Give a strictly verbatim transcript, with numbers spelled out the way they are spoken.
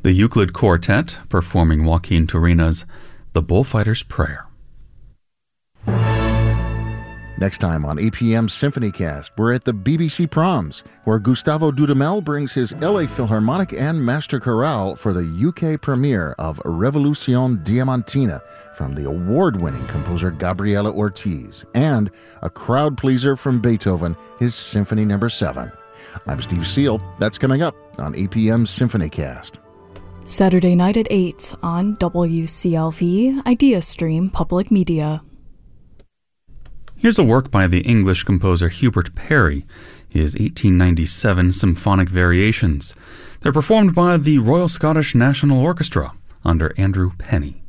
The Euclid Quartet performing Joaquin Turina's The Bullfighter's Prayer. Next time on A P M SymphonyCast, we're at the B B C Proms, where Gustavo Dudamel brings his L A Philharmonic and Master Chorale for the U K premiere of Revolution Diamantina from the award-winning composer Gabriela Ortiz, and a crowd pleaser from Beethoven, his Symphony Number seven. I'm Steve Seal. That's coming up on A P M SymphonyCast. Saturday night at eight on W C L V IdeaStream Public Media. Here's a work by the English composer Hubert Parry, his eighteen ninety-seven Symphonic Variations. They're performed by the Royal Scottish National Orchestra under Andrew Penny.